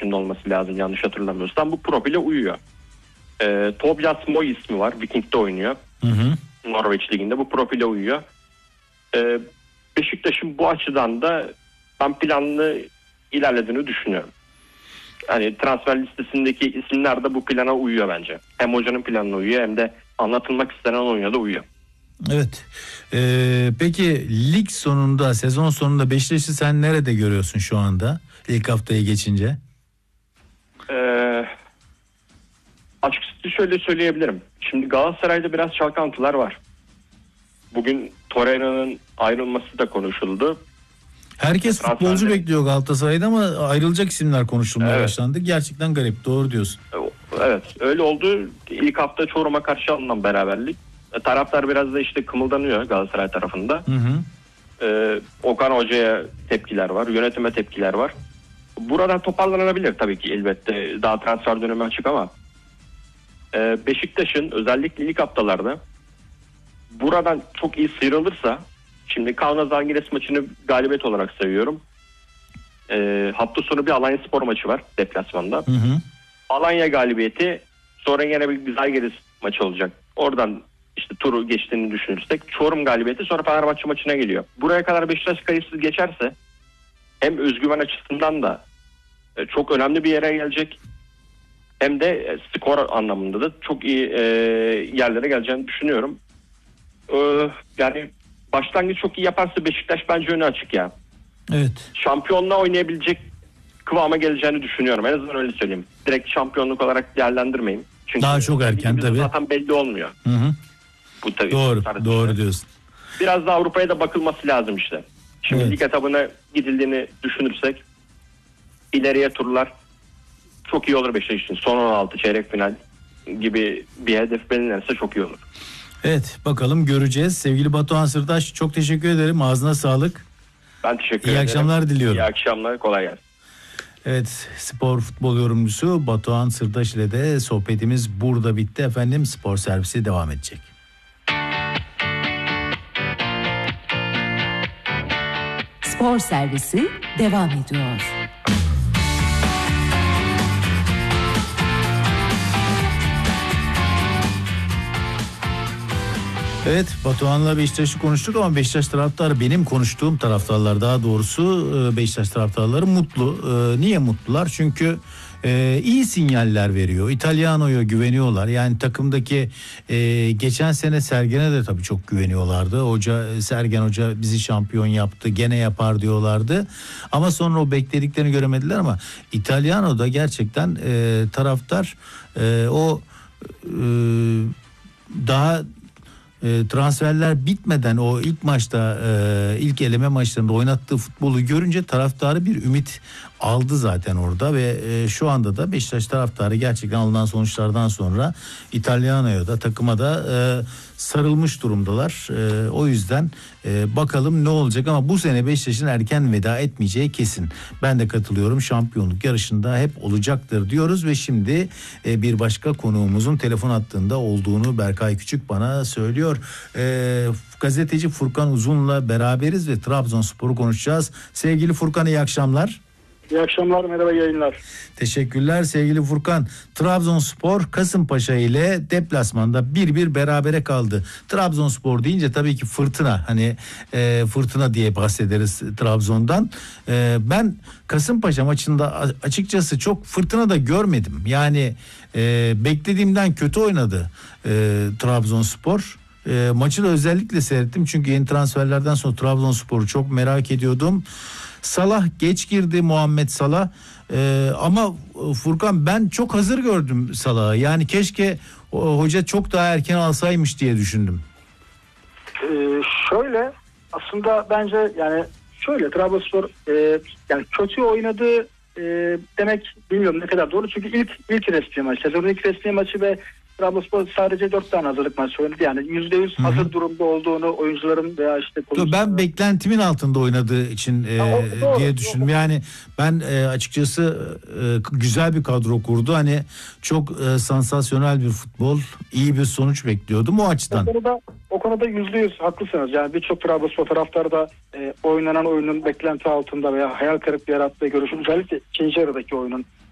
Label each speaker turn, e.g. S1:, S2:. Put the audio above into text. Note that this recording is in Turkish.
S1: yaşında olması lazım yanlış hatırlamıyorsam. Bu profile uyuyor. Tobias Moy ismi var. Viking'de oynuyor.
S2: Hı hı.
S1: Norveç Ligi'nde bu profile uyuyor. Beşiktaş'ın bu açıdan da ben planlı ilerlediğini düşünüyorum. Hani transfer listesindeki isimler de bu plana uyuyor bence. Hem hocanın planına uyuyor hem de anlatılmak istenen oyuna da uyuyor.
S2: Evet. Peki lig sonunda, sezon sonunda Beşiktaş'ı sen nerede görüyorsun şu anda? İlk haftaya geçince.
S1: Açıkçası şöyle söyleyebilirim. Şimdi Galatasaray'da biraz çalkantılar var. Bugün Torreira'nın ayrılması da konuşuldu.
S2: Herkes futbolcu bekliyor Galatasaray'da ama ayrılacak isimler konuşulmaya başlandı. Gerçekten garip, doğru diyorsun.
S1: Evet, öyle oldu. İlk hafta Çorum'a karşı alınan beraberlik. Taraftar biraz da işte kımıldanıyor Galatasaray tarafında.
S2: Hı hı.
S1: Okan Hoca'ya tepkiler var, yönetime tepkiler var. Buradan toparlanabilir tabii ki elbette. Daha transfer dönemi açık ama Beşiktaş'ın özellikle ilk haftalarda buradan çok iyi sıyrılırsa, şimdi Kaunas Žalgiris maçını galibiyet olarak sayıyorum. Hafta sonu bir Alanyaspor maçı var deplasmanda.
S2: Hı hı.
S1: Alanya galibiyeti, sonra yine bir Žalgiris maçı olacak. Oradan işte turu geçtiğini düşünürsek Çorum galibiyeti, sonra Fenerbahçe maçına geliyor. Buraya kadar Beşiktaş kayıpsız geçerse hem özgüven açısından da çok önemli bir yere gelecek, hem de skor anlamında da çok iyi yerlere geleceğini düşünüyorum. Yani başlangıç çok iyi yaparsa Beşiktaş bence önü açık ya.
S2: Evet.
S1: Şampiyonluğa oynayabilecek kıvama geleceğini düşünüyorum. En azından öyle söyleyeyim. Direkt şampiyonluk olarak değerlendirmeyin. Çünkü
S2: daha çok erken tabii.
S1: Zaten belli olmuyor.
S2: Hı hı.
S1: Bu tabii
S2: doğru diyorsun.
S1: Biraz da Avrupa'ya da bakılması lazım işte. Şimdi lig etabına gidildiğini düşünürsek ileriye turlar çok iyi olur Beşiktaş için. Son 16 çeyrek final gibi bir hedef belirlenirse çok iyi olur.
S2: Evet, bakalım göreceğiz. Sevgili Batuhan Sırtaş, çok teşekkür ederim. Ağzına sağlık.
S1: Ben teşekkür ederim.
S2: İyi akşamlar diliyorum.
S1: İyi akşamlar, kolay gelsin.
S2: Evet, spor futbol yorumcusu Batuhan Sırtaş ile de sohbetimiz burada bitti efendim. Spor servisi devam edecek.
S3: Spor servisi devam ediyor.
S2: Evet, Batuhan'la Beşiktaş'ı konuştuk ama Beşiktaş taraftarı, benim konuştuğum taraftarlar daha doğrusu, Beşiktaş taraftarları mutlu. Niye mutlular? Çünkü iyi sinyaller veriyor. İtalyano'ya güveniyorlar. Yani takımdaki geçen sene Sergen'e de tabii çok güveniyorlardı. Sergen Hoca bizi şampiyon yaptı, gene yapar diyorlardı. Ama sonra o beklediklerini göremediler ama İtalyano'da gerçekten taraftar daha transferler bitmeden o ilk maçta, ilk eleme maçlarında oynattığı futbolu görünce taraftarı bir ümit aldı zaten orada ve şu anda da Beşiktaş taraftarı gerçekten alınan sonuçlardan sonra İtalyano'ya da takıma da sarılmış durumdalar. O yüzden bakalım ne olacak ama bu sene Beşiktaş'ın erken veda etmeyeceği kesin. Ben de katılıyorum. Şampiyonluk yarışında hep olacaktır diyoruz ve şimdi bir başka konuğumuzun telefon hattında olduğunu Berkay Küçük bana söylüyor. Gazeteci Furkan Uzun'la beraberiz ve Trabzonspor'u konuşacağız. Sevgili Furkan, iyi akşamlar.
S4: İyi akşamlar, merhaba, yayınlar.
S2: Teşekkürler sevgili Furkan. Trabzonspor Kasımpaşa ile deplasmanda 1-1 berabere kaldı. Trabzonspor deyince tabii ki fırtına, hani fırtına diye bahsederiz Trabzon'dan. Ben Kasımpaşa maçında açıkçası çok fırtına da görmedim. Yani beklediğimden kötü oynadı Trabzonspor. Maçı da özellikle seyrettim çünkü yeni transferlerden sonra Trabzonspor'u çok merak ediyordum. Salah geç girdi, Muhammed Salah, ama Furkan, ben çok hazır gördüm Salah'ı. Yani keşke hoca çok daha erken alsaymış diye düşündüm.
S4: Şöyle aslında bence yani şöyle Trabzonspor yani kötü oynadı demek bilmiyorum ne kadar doğru, çünkü ilk resmi maç, sezonun ilk resmi maçı ve Trabzonspor sadece 4 tane hazırlık maçı oynadı. Yani %100 hazır durumda olduğunu oyuncuların veya işte
S2: ben beklentimin altında oynadığı için
S4: doğru,
S2: diye düşündüm. Yani ben açıkçası güzel bir kadro kurdu. Hani çok sansasyonel bir futbol, iyi bir sonuç bekliyordum o açıdan.
S4: O konuda %100 haklısınız. Yani birçok Trabzonspor taraftarı da oynanan oyunun beklenti altında veya hayal kırıklığı yarattığı görüşü, özellikle ikinci yarıdaki oyunun